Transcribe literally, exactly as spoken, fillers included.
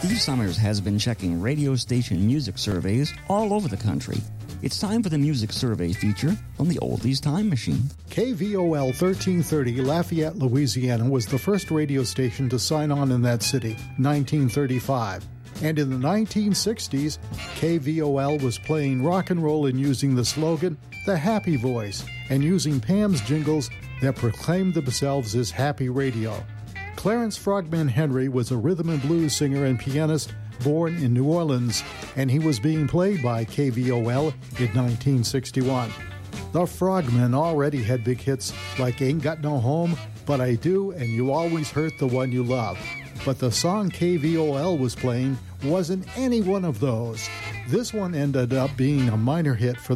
Steve Summers has been checking radio station music surveys all over the country. It's time for the Music Survey feature on the Oldies Time Machine. K V O L thirteen thirty Lafayette, Louisiana was the first radio station to sign on in that city, nineteen thirty-five. And in the nineteen sixties, K V O L was playing rock and roll and using the slogan, The Happy Voice, and using Pam's jingles that proclaimed themselves as happy radio. Clarence Frogman Henry was a rhythm and blues singer and pianist born in New Orleans, and he was being played by K V O L in nineteen sixty-one. The Frogmen already had big hits like Ain't Got No Home, But I Do, and You Always Hurt the One You Love. But the song K V O L was playing wasn't any one of those. This one ended up being a minor hit for